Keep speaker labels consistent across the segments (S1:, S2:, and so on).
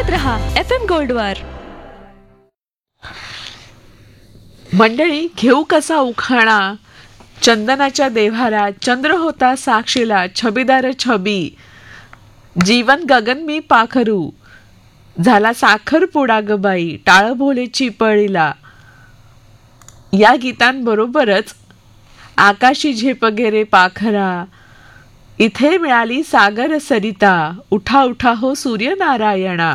S1: ऐकत रहा FM गोल्डवर.
S2: मंडळी, घेऊ कसा उखाणा, चंदनाच्या देव्हारा चंद्र होता साक्षीला, छबीदार छबी जीवन गगन मी पाखरू, झाला साखर पुडा ग बाई, टाळ भोले चिपळीला. या गीतांबरोबरच आकाशी झेप गेरे पाखरा, इथे मिळाली सागर सरिता, उठा उठा हो सूर्यनारायणा.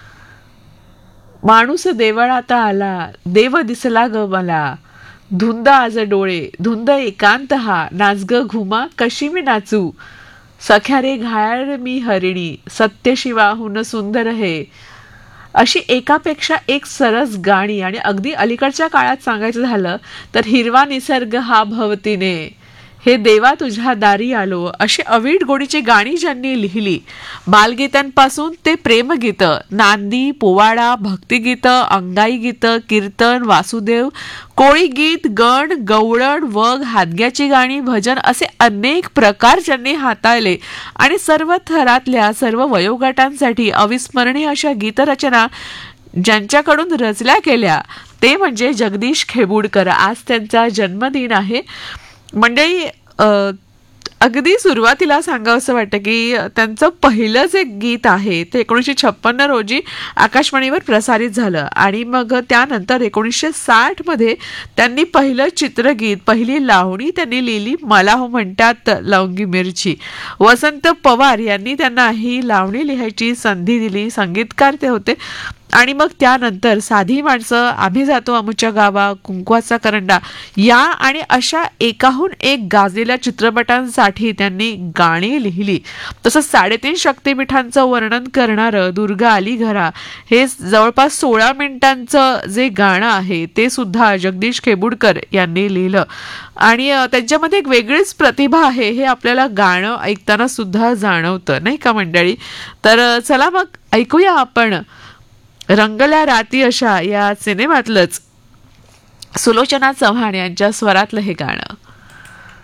S2: माणूस देवळात आला, देव दिसला ग मला, धुंद आज डोळे, धुंद एकांत हा, नाच ग घुमा कशी मी नाचू, सख्या रे घायाळ मी हरिणी, सत्य शिवाहून सुंदर हे. अशी एकापेक्षा एक सरस गाणी. आणि अगदी अलीकडच्या काळात सांगायचं झालं तर हिरवा निसर्ग हा भवतीने, हे देवा तुझ्या दारी आलो, अशी अवीट गोडीची गाणी ज्यांनी लिहिली. बालगीतांपासून ते प्रेमगीतं, नांदी, पोवाडा, भक्तिगीतं, अंगाई गीतं, कीर्तन, वासुदेव, कोळी गीत, गण, गवळण, वग, हादग्याची गाणी, भजन असे अनेक प्रकार ज्यांनी हाताळले आणि सर्व थरातल्या सर्व वयोगटांसाठी अविस्मरणीय अशा गीतरचना ज्यांच्याकडून रचल्या गेल्या ते म्हणजे जगदीश खेबुडकर. आज त्यांचा जन्मदिन आहे. मंडळी, अगदी सुरुवातीला सांगावंसं वाटतं की त्यांचं पहिलं जे गीत आहे ते 1956 रोजी आकाशवाणीवर प्रसारित झालं आणि मग त्यानंतर 1960 मध्ये त्यांनी पहिलं चित्रगीत, पहिली लावणी त्यांनी लिहिली, मला हो म्हणतात लवंगी मिरची. वसंत पवार यांनी त्यांना ही लावणी लिहायची संधी दिली, संगीतकार ते होते. आणि मग त्यानंतर साधी माणसं, आम्ही जातो अमुच्या गावा, कुंकवाचा करंडा या आणि अशा एकाहून एक गाजलेल्या चित्रपटांसाठी त्यांनी गाणी लिहिली. तसंच 3.5 शक्तिपीठांचं वर्णन करणारं दुर्गा आली घरा हे जवळपास 16 मिनिटांचं जे गाणं आहे ते सुद्धा जगदीश खेबुडकर यांनी लिहिलं. आणि त्यांच्यामध्ये एक वेगळीच प्रतिभा आहे हे आपल्याला गाणं ऐकताना सुद्धा जाणवतं, नाही का मंडळी. तर चला मग ऐकूया आपण रंगल्या राती अशा या सिनेमातलंच सुलोचना चव्हाण यांच्या स्वरातलं हे गाणं.